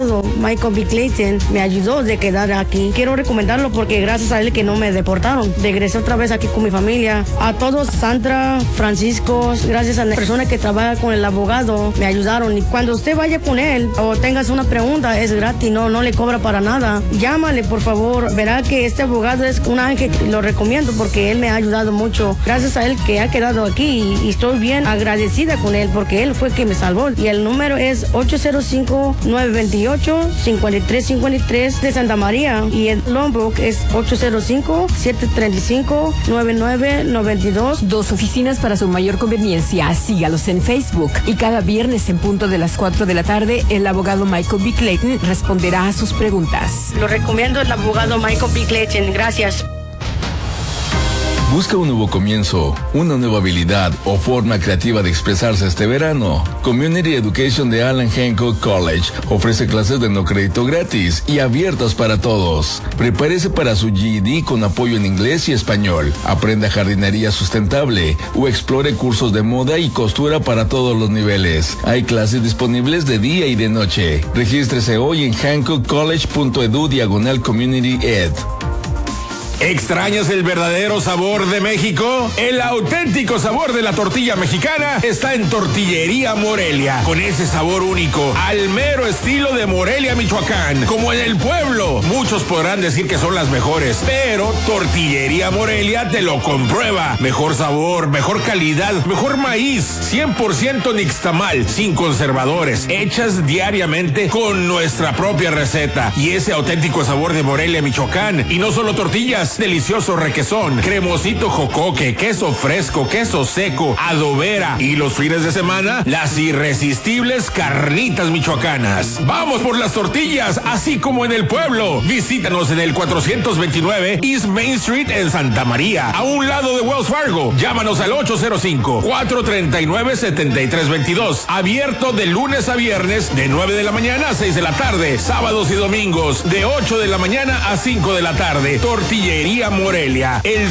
abogado Michael B. Clayton me ayudó de quedar aquí. Quiero recomendarlo porque gracias a él que no me deportaron. Regresé otra vez aquí con mi familia. A todos, Sandra, Francisco, gracias a la persona que trabaja con el abogado, me ayudaron. Y cuando usted vaya con él o tengas una pregunta, es gratis, no le cobra para nada. Llámale, por favor. Verá que este abogado es un ángel, lo recomiendo porque él me ha ayudado mucho. Gracias a él que ha quedado aquí y estoy bien agradecida con él porque él fue quien me salvó. Y el número es 805-928-5353 de Santa María y el Lombok es 805-735-9992. 2 oficinas para su mayor conveniencia. Sígalos en Facebook. Y cada viernes en punto de las 4 de la tarde, el abogado Michael B. Clayton responderá a sus preguntas. Lo recomiendo el abogado Michael B. Clayton. Gracias. Busca un nuevo comienzo, una nueva habilidad o forma creativa de expresarse este verano. Community Education de Allen Hancock College ofrece clases de no crédito gratis y abiertas para todos. Prepárese para su GED con apoyo en inglés y español. Aprenda jardinería sustentable o explore cursos de moda y costura para todos los niveles. Hay clases disponibles de día y de noche. Regístrese hoy en hancockcollege.edu/community ed. ¿Extrañas el verdadero sabor de México? El auténtico sabor de la tortilla mexicana está en Tortillería Morelia, con ese sabor único, al mero estilo de Morelia, Michoacán. Como en el pueblo, muchos podrán decir que son las mejores, pero Tortillería Morelia te lo comprueba. Mejor sabor, mejor calidad, mejor maíz, 100% nixtamal, sin conservadores, hechas diariamente con nuestra propia receta. Y ese auténtico sabor de Morelia, Michoacán. Y no solo tortillas, delicioso requesón, cremosito jocoque, queso fresco, queso seco, adobera y los fines de semana, las irresistibles carnitas michoacanas. Vamos por las tortillas, así como en el pueblo. Visítanos en el 429 East Main Street en Santa María, a un lado de Wells Fargo. Llámanos al 805-439-7322. Abierto de lunes a viernes de 9 de la mañana a 6 de la tarde. Sábados y domingos de 8 de la mañana a 5 de la tarde. Tortillería Morelia, el